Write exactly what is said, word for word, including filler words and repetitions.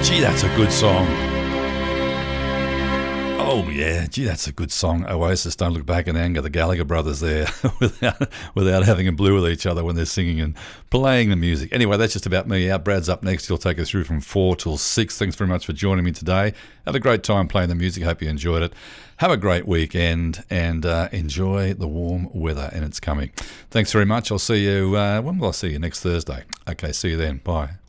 Gee, that's a good song. Oh yeah, gee, that's a good song. Oasis, Don't Look Back in Anger. The Gallagher brothers there, without without having a blue with each other when they're singing and playing the music. Anyway, that's just about me out. Brad's up next. He'll take us through from four till six. Thanks very much for joining me today. Had a great time playing the music. Hope you enjoyed it. Have a great weekend and uh, enjoy the warm weather, and it's coming. Thanks very much. I'll see you. Uh, when will I see you? Next Thursday. Okay, see you then. Bye.